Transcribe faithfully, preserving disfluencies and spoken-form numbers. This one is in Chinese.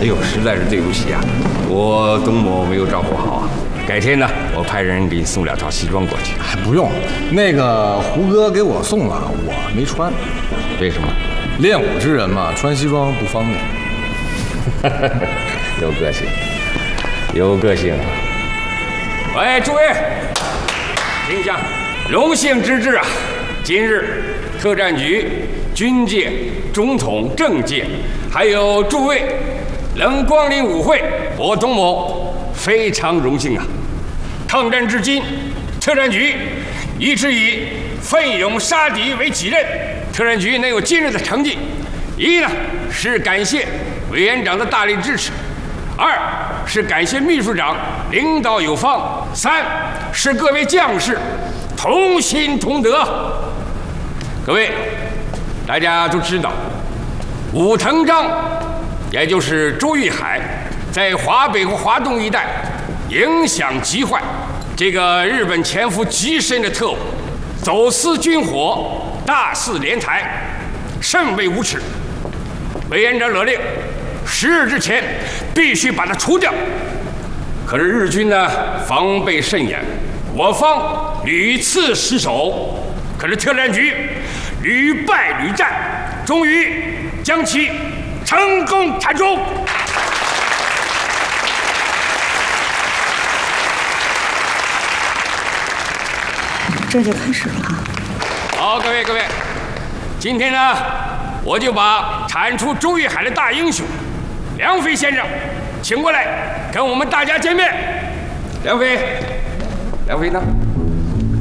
哎呦，实在是对不起啊，我东某没有照顾好啊。改天呢，我派人给你送两套西装过去。 还不用，那个胡哥给我送了，我没穿。 为什么？ 练武之人嘛，穿西装不方便。 有个性，有个性。喂，诸位，听一下，荣幸之至啊！今日特战局、军界、中统、政界，还有诸位能光临舞会，我东某非常荣幸啊！抗战至今，特战局一直以奋勇杀敌为己任。特战局能有今日的成绩，一呢是感谢委员长的大力支持，二是感谢秘书长领导有方，三是各位将士同心同德。各位，大家都知道，武藤章，也就是周玉海，在华北和华东一带影响极坏。这个日本潜伏极深的特务，走私军火，大肆敛财，甚为无耻。委员长勒令，十日之前必须把他除掉。可是日军呢，防备甚严，我方屡次失守，可是特战局屡败屡战，终于将其成功铲除。 这就开始了啊！ 好，各位各位，今天呢，我就把铲除周玉海的大英雄梁飞先生请过来，跟我们大家见面。梁飞，梁飞呢？